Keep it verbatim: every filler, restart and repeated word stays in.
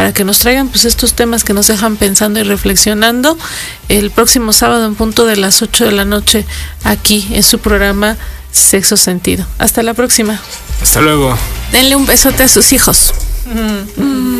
para que nos traigan pues estos temas que nos dejan pensando y reflexionando el próximo sábado en punto de las ocho de la noche aquí en su programa Sexo Sentido. Hasta la próxima. Hasta luego. Denle un besote a sus hijos. Mm.